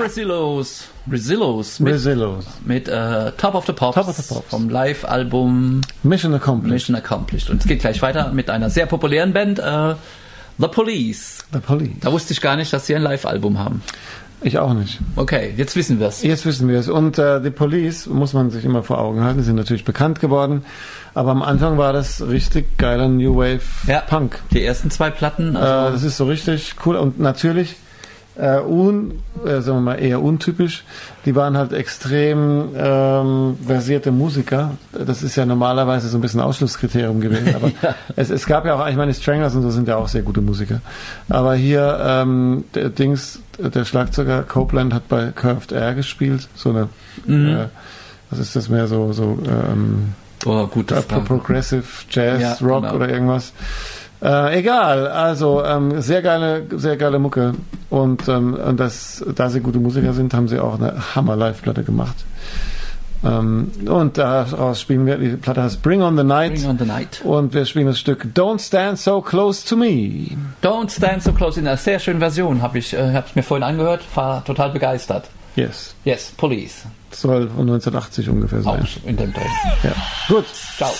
Rezillos mit Top of the Pops vom Live-Album Mission Accomplished. Und es geht gleich weiter mit einer sehr populären Band, The Police. Da wusste ich gar nicht, dass sie ein Live-Album haben. Ich auch nicht. Okay, jetzt wissen wir es. Und The Police muss man sich immer vor Augen halten. Die sind natürlich bekannt geworden. Aber am Anfang war das richtig geiler New Wave Punk. Die ersten 2 Platten. Das ist so richtig cool. Und natürlich sagen wir mal eher untypisch. Die waren halt extrem versierte Musiker. Das ist ja normalerweise so ein bisschen Ausschlusskriterium gewesen. Aber es gab ja auch, ich meine, die Stranglers und so sind ja auch sehr gute Musiker. Aber hier der Schlagzeuger Copeland hat bei Curved Air gespielt. So eine, was ist das mehr Progressive Jazz, Rock oder irgendwas. Egal, also sehr geile Mucke und da sie gute Musiker sind, haben sie auch eine Hammer-Live-Platte gemacht. Und daraus spielen wir, die Platte heißt Bring on the Night und wir spielen das Stück Don't Stand So Close to Me. Don't Stand So Close, in einer sehr schönen Version, hab's mir vorhin angehört, war total begeistert. Yes, Police. Soll von 1980 ungefähr sein. Auch in dem Teil. Ja. Gut. Ciao.